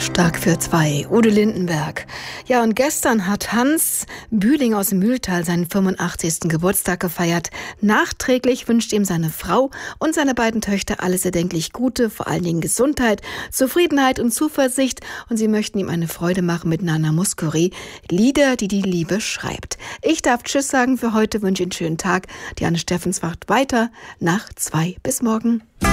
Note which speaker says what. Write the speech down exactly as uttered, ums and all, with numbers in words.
Speaker 1: Stark für zwei, Udo Lindenberg. Ja, und gestern hat Hans Bühling aus dem Mühltal seinen fünfundachtzigsten Geburtstag gefeiert. Nachträglich wünscht ihm seine Frau und seine beiden Töchter alles erdenklich Gute, vor allen Dingen Gesundheit, Zufriedenheit und Zuversicht. Und sie möchten ihm eine Freude machen mit Nana Mouskouri, Lieder, die die Liebe schreibt. Ich darf Tschüss sagen für heute, wünsche einen schönen Tag. Die Anne Steffens wacht weiter nach zwei. Bis morgen.